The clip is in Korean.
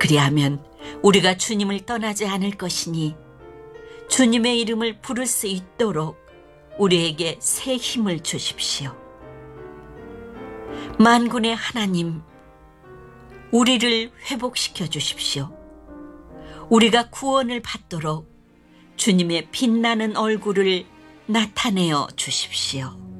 그리하면 우리가 주님을 떠나지 않을 것이니 주님의 이름을 부를 수 있도록 우리에게 새 힘을 주십시오. 만군의 하나님, 우리를 회복시켜 주십시오. 우리가 구원을 받도록 주님의 빛나는 얼굴을 나타내어 주십시오.